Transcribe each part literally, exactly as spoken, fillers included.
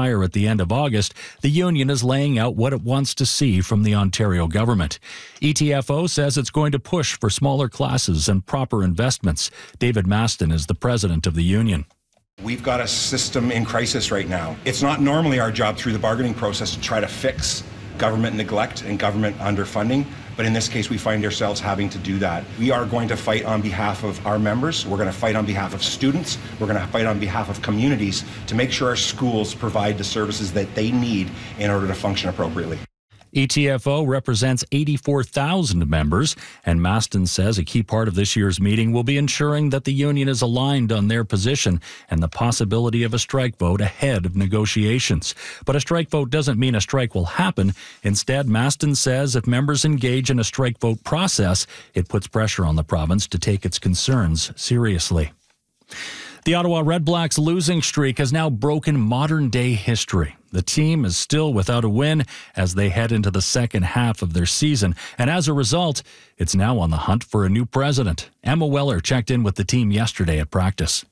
expire at the end of August, the union is laying out what it wants to see from the Ontario government. E T F O says it's going to push for smaller classes and proper investments. David Maston is the president of the union. We've got a system in crisis right now. It's not normally our job through the bargaining process to try to fix government neglect and government underfunding, but in this case we find ourselves having to do that. We are going to fight on behalf of our members, we're going to fight on behalf of students, we're going to fight on behalf of communities to make sure our schools provide the services that they need in order to function appropriately. E T F O represents eighty-four thousand members, and Maston says a key part of this year's meeting will be ensuring that the union is aligned on their position and the possibility of a strike vote ahead of negotiations. But a strike vote doesn't mean a strike will happen. Instead, Maston says if members engage in a strike vote process, it puts pressure on the province to take its concerns seriously. The Ottawa Redblacks losing streak has now broken modern-day history. The team is still without a win as they head into the second half of their season, and as a result, it's now on the hunt for a new president. Emma Weller checked in with the team yesterday at practice.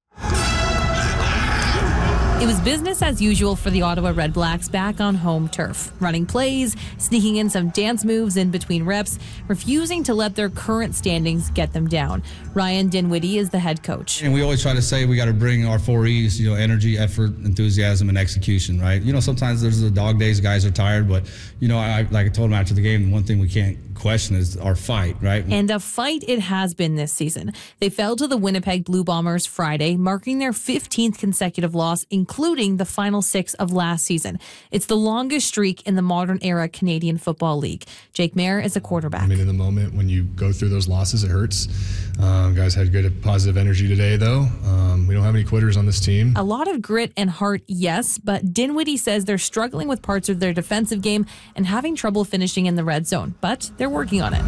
It was business as usual for the Ottawa Redblacks back on home turf, running plays, sneaking in some dance moves in between reps, refusing to let their current standings get them down. Ryan Dinwiddie is the head coach. And we always try to say we got to bring our four E's, you know, energy, effort, enthusiasm, and execution, right? You know, sometimes there's the dog days, guys are tired, but, you know, I, like I told them after the game, one thing we can't question is our fight, right? And a fight it has been this season. They fell to the Winnipeg Blue Bombers Friday, marking their fifteenth consecutive loss, including the final six of last season. It's the longest streak in the modern era Canadian Football League. Jake Mayer is a quarterback. I mean, in the moment when you go through those losses, it hurts. Um, guys had good positive energy today, though. Um, we don't have any quitters on this team. A lot of grit and heart, yes, but Dinwiddie says they're struggling with parts of their defensive game and having trouble finishing in the red zone, but they're working on it.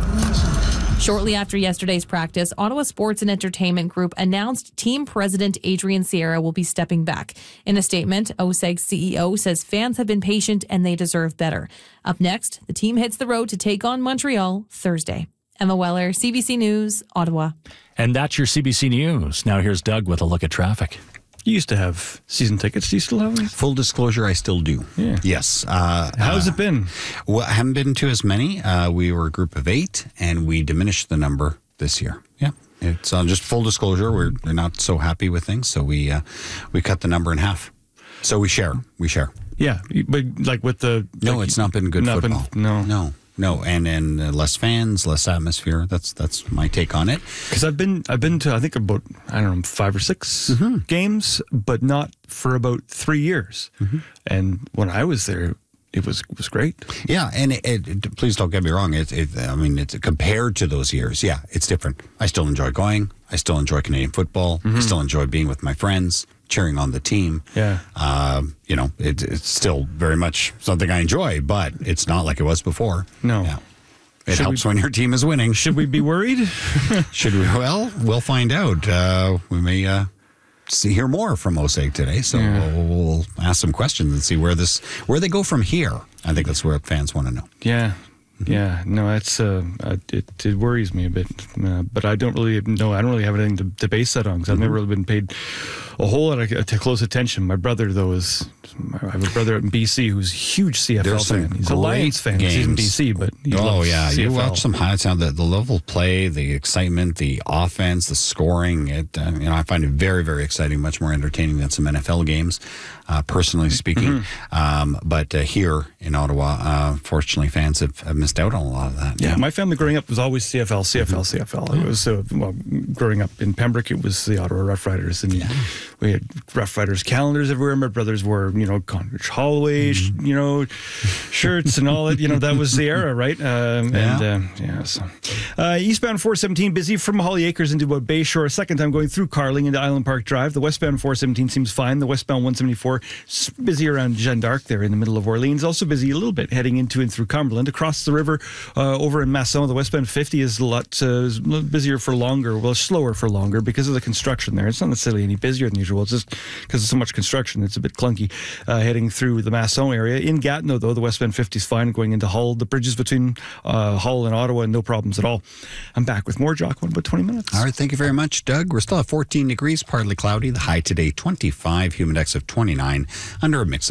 Shortly after yesterday's practice, Ottawa Sports and Entertainment Group announced team president Adrian Sierra will be stepping back. In a statement, O S E G's C E O says fans have been patient and they deserve better. Up next, the team hits the road to take on Montreal Thursday. Emma Weller, C B C News, Ottawa. And that's your C B C News. Now here's Doug with a look at traffic. You used to have season tickets. Do you still have them? Full disclosure, I still do. Yeah. Yes. Uh, How's uh, it been? Well, I haven't been to as many. Uh, we were a group of eight, and we diminished the number this year. Yeah. It's uh, just full disclosure. We're, we're not so happy with things, so we uh, we cut the number in half. So we share. We share. Yeah, but like with the... No, like, it's not been good not football. Been, no. No. No, and and uh, less fans, less atmosphere. That's that's my take on it. Because I've been I've been to I think about I don't know five or six mm-hmm. games, but not for about three years. Mm-hmm. And when I was there, it was it was great. Yeah, and it, it, please don't get me wrong. It, it I mean, it's compared to those years. Yeah, it's different. I still enjoy going. I still enjoy Canadian football. Mm-hmm. I still enjoy being with my friends, cheering on the team. Yeah. Uh, you know, it, it's still very much something I enjoy, but it's not like it was before. No. Yeah. It Should helps we, when your team is winning. Should we be worried? Should we? Well, we'll find out. Uh, we may uh, see hear more from O S E G today, so yeah. we'll, we'll ask some questions and see where this where they go from here. I think that's where fans want to know. Yeah. Yeah, no, it's uh, it, it worries me a bit, uh, but I don't really know. I don't really have anything to, to base that on because I've mm-hmm. never really been paid a whole lot of to close attention. My brother, though, is I have a brother in B C who's a huge C F L There's fan. He's a Lions fan. Games. He's in B C, but he oh yeah, C F L. You watch some highlights now. The the level of play, the excitement, the offense, the scoring. It uh, you know I find it very very exciting, much more entertaining than some N F L games, uh, personally speaking. Mm-hmm. Um, but uh, here in Ottawa, uh, fortunately, fans have, have missed out on a lot of that. Yeah, my family growing up was always C F L, C F L, mm-hmm. C F L. It was uh, well, growing up in Pembroke, it was the Ottawa Rough Riders, and yeah. we had Rough Riders calendars everywhere. My brothers wore, you know, Condridge Holloway, mm-hmm. you know, shirts and all that. You know, that was the era, right? Um, yeah. And uh, yeah, so uh, eastbound four seventeen busy from Holly Acres into about Bayshore. Second time going through Carling into Island Park Drive. The westbound four seventeen seems fine. The westbound one seventy-four busy around Jeanne d'Arc there in the middle of Orleans. Also busy a little bit heading into and through Cumberland. Across the river uh, over in Masson, the westbound fifty is a lot uh, busier for longer, well, slower for longer because of the construction there. It's not necessarily any busier than usual. It's just because of so much construction. It's a bit clunky uh, heading through the Masson area. In Gatineau, though, the westbound fifty is fine going into Hull. The bridges between uh, Hull and Ottawa, no problems at all. I'm back with more, Jock, in about twenty minutes. All right, thank you very much, Doug. We're still at fourteen degrees, partly cloudy. The high today, twenty-five, humid index of twenty-nine, under a mix of